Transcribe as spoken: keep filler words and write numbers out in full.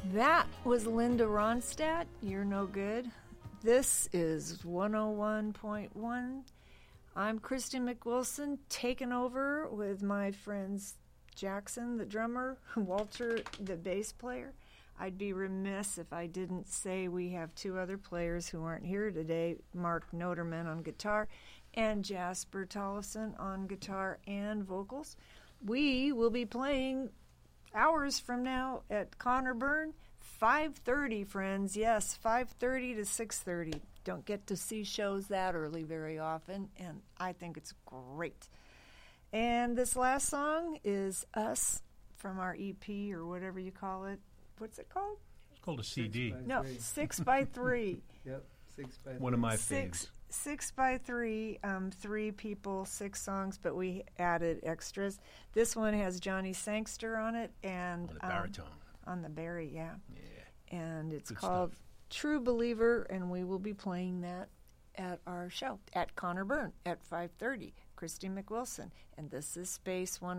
That was Linda Ronstadt. You're no good. This is one oh one point one. I'm Kristen McWilson, taking over with my friends Jackson, the drummer, Walter, the bass player. I'd be remiss if I didn't say we have two other players who aren't here today, Mark Noterman on guitar and Jasper Tollefson on guitar and vocals. We will be playing hours from now at Connor Byrne, five thirty, friends. Yes, five thirty to six thirty. Don't get to see shows that early very often, and I think it's great. And this last song is Us from our E P or whatever you call it. What's it called? It's called a C D. No, six by three. Yep, six by three. One of my six, faves. Six by three, um, three people, six songs, but we added extras. This one has Johnny Sangster on it and On the baritone. Um, on the Barry, yeah. Yeah. And it's Good called stuff. True Believer, and we will be playing that at our show at Connor Byrne at five thirty. Christy McWilson, and this is Space one oh